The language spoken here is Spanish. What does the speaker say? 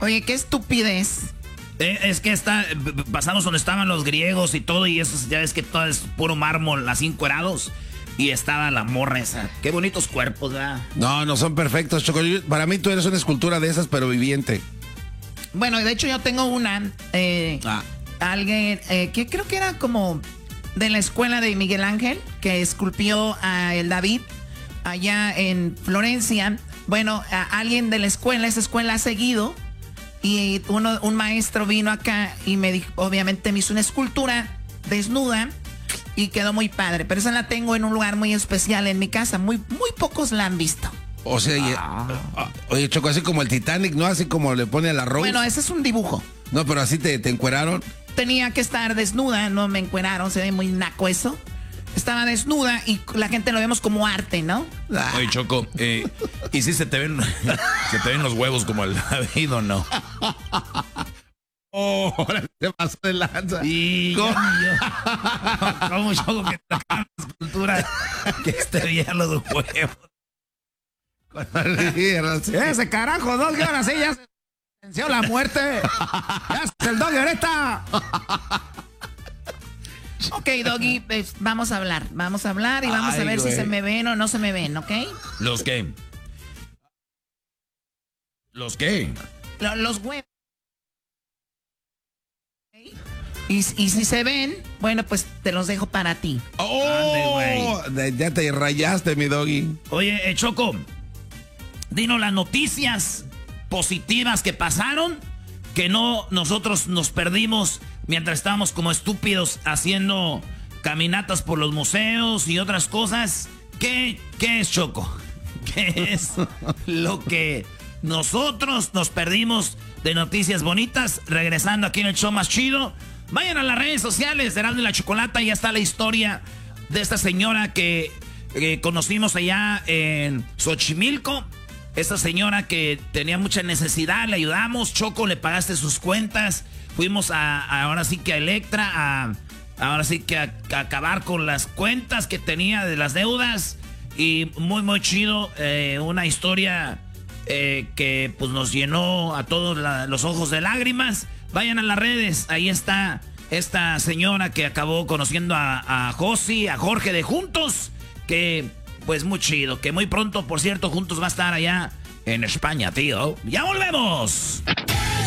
Oye, qué estupidez. Es que pasamos donde estaban los griegos y todo, y eso ya ves que todo es puro mármol, así encuerados. Y estaba la morra esa. Qué bonitos cuerpos, ¿verdad? No son perfectos, Choco. Para mí tú eres una escultura de esas, pero viviente. Bueno, de hecho yo tengo una. Alguien que creo que era como de la escuela de Miguel Ángel, que esculpió a el David allá en Florencia. Bueno, alguien de la escuela, esa escuela ha seguido. Y un maestro vino acá y me dijo, obviamente me hizo una escultura desnuda y quedó muy padre. Pero esa la tengo en un lugar muy especial en mi casa. Muy pocos la han visto. O sea, oye, Choco, así como el Titanic, ¿no? Así como le pone a la Rose. Bueno, ese es un dibujo. No, pero así te encueraron. Tenía que estar desnuda, no me encueraron, se ve muy naco eso. Estaba desnuda y la gente lo vemos como arte, ¿no? Oye, Choco, ¿y si se te ven los huevos como el David o no? Oh, ahora te pasó de lanza. Y ¿Cómo Choco que te acaba la escultura que veía los huevos? Ese carajo, Doggy, ahora sí ya se venció la muerte. Ya es el Doggy ahorita. Ok, Doggy, pues, vamos a hablar y vamos a ver si se me ven o no se me ven, ¿ok? ¿Los qué? ¿Los qué? Los huevos. ¿Okay? Y si se ven, bueno, pues te los dejo para ti. ¡Oh! Ya te rayaste, mi Doggy. Oye, Choco, dinos las noticias positivas que pasaron, que nosotros nos perdimos mientras estábamos como estúpidos haciendo caminatas por los museos y otras cosas. ¿Qué es, Choco? ¿Qué es lo que nosotros nos perdimos de noticias bonitas? Regresando aquí en el show más chido. Vayan a las redes sociales de Erasmo y la Chocolata. Ya está la historia de esta señora que conocimos allá en Xochimilco. Esta señora que tenía mucha necesidad, le ayudamos. Choco, le pagaste sus cuentas. Fuimos ahora sí que a Electra, ahora sí que a acabar con las cuentas que tenía de las deudas. Y muy chido, una historia que pues nos llenó a todos los ojos de lágrimas. Vayan a las redes, ahí está esta señora que acabó conociendo a Josi, a Jorge de Juntos, que pues muy chido, que muy pronto, por cierto, Juntos va a estar allá en España, tío. ¡Ya volvemos!